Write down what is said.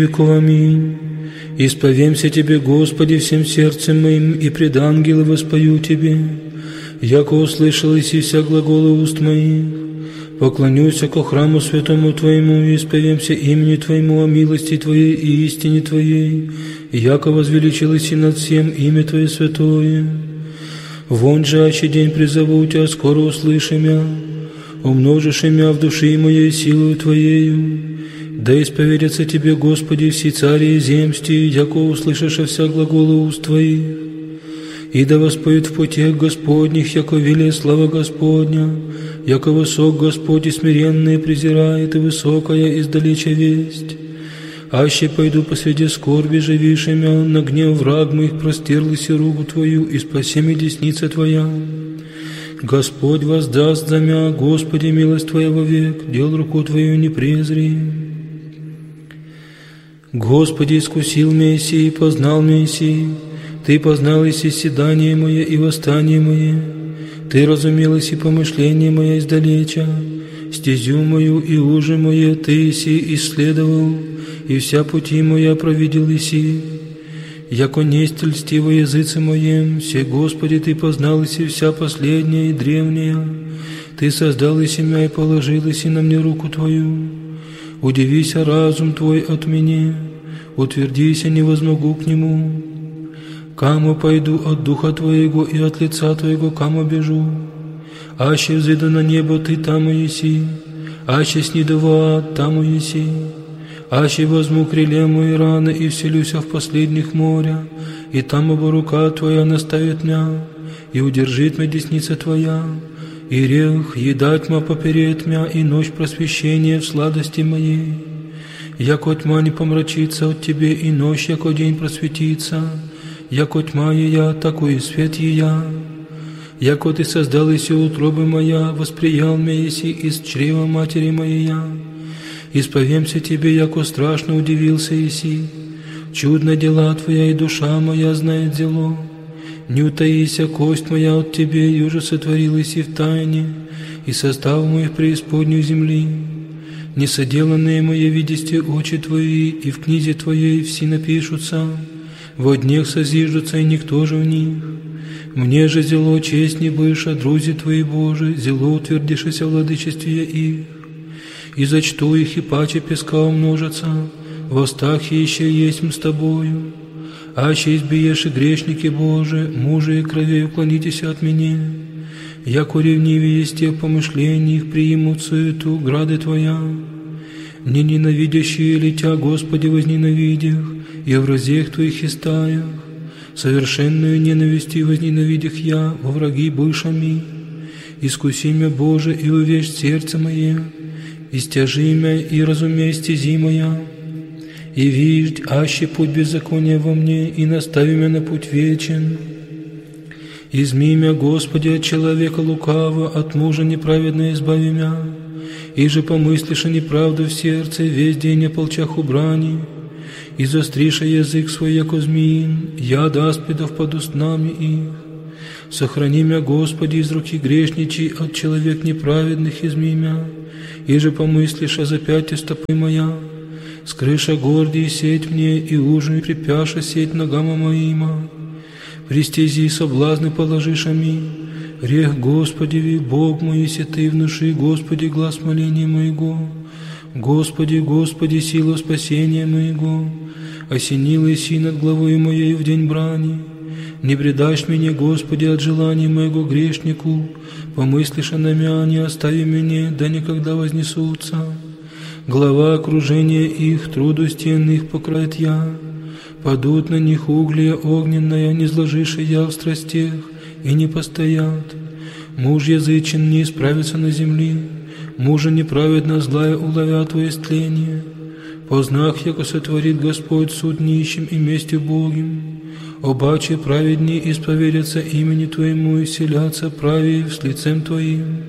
веков. Аминь. Исповемся Тебе, Господи, всем сердцем моим, и пред ангелы воспою Тебе, яко услышал и вся глаголы уст моих. Поклонюся ко храму святому Твоему, и исповемся имени Твоему о милости Твоей и истине Твоей, яко возвеличилось и над всем имя Твое святое. Вон же, аще день призову Тебя, скоро услыши мя, умножишь имя в души моей силою Твоею. Да исповедятся Тебе, Господи, все цари и земсти, яко услышишь вся глаголы уст Твоих. И да воспоют в путях Господних, яко велия слава Господня, яко высок Господь и смиренные презирает, и высокая издалеча весть. Аще пойду посреди скорби живишемя, на гнев враг моих простерлась и руку Твою, и спаси меня десница Твоя. Господь воздаст за мя, Господи, милость Твоя вовек, дел руку Твою не презри. Господи, искусил меня сей, познал меня сей, Ты познал и седание мое и восстание мое, Ты разумел и помышление мое издалеча, стезю мою и ужи мое Ты си исследовал, и вся пути моя провидел иси. Яко несть льстиво языце моем, все, Господи, Ты познал иси вся последняя и древняя, Ты создал и семя и положил иси на мне руку Твою. Удивися разум Твой от меня, утвердися, не возмогу к нему. Каму пойду от Духа Твоего и от лица Твоего, каму бежу. Аще взойду на небо, Ты там еси, аще сниду в ад, там еси. Аще возьму крылья мои раны и вселюся в последних моря, и там оба рука Твоя наставит мя, и удержит мя десница Твоя. И рех, еда тьма поперед мя, и ночь просвещения в сладости моей. Яко тьма не помрачится от Тебе, и ночь, яко день просветится, яко тьма ея, такой и свет ея. Яко Ты создал еси утробы моя, восприял мя еси из чрева матери моя. Исповемся Тебе, яко страшно удивился еси. Чудно дела Твоя, и душа моя знает зело. Не утаися, кость моя от Тебе, и уже сотворилась и в тайне, и состав мой в преисподнюю земли. Несоделанные мои видисте очи Твои, и в книге Твоей все напишутся, во днях созиждутся, и никто же в них. Мне же зело честь не быша, друзі Твои Божи, зело утвердишися в владычестве их. И зачту их, и паче песка умножатся, в устах еще есть с Тобою. Аще избиешь и грешники Божии, мужи и кровей уклонитесь от меня. Яко ревнивее есть тех помышлений, их приимут суету грады Твоя. Не ненавидящие ли Тя, Господи, возненавидях, и в разех Твоих истаях, совершенную ненавистью возненавидях я, во враги бывшими. Искуси мя, Боже, и увещь сердце мое, истяжи мя, и разумей стези моя. И виждь, аще путь беззакония во мне, и настави меня на путь вечен. Изми мя, Господи, от человека лукава, от мужа неправедно избави мя. И же помыслишь о неправду в сердце, весь день ополчах у брани. И застриша язык свой, яко змеин, яд аспидов под устнами их. Сохрани мя, Господи, из руки грешничий, от человек неправедных изми мя. И же помыслишь о запяте стопы моя. Скрыша гордий сеть мне, и ужин припяша сеть ногам моима. Пристези соблазны положишь ами. Рех, Господи, Бог мой, если Ты внуши, Господи, глаз моления моего. Господи, Господи, сила спасения моего. Осенил еси над главой моей в день брани. Не предашь меня, Господи, от желания моего грешнику. Помыслишь на мя, не остави меня, да никогда вознесутся. Глава окружения их, труду стен их покроет я. Падут на них угли огненная, не сложишь я в страстях, и не постоят. Муж язычен не исправится на земле, мужа неправедно злая уловят Твое истление. Познах, яко сотворит Господь суд нищим и мести Богим. Обаче праведнее исповедятся имени Твоему и селятся правее с лицем Твоим.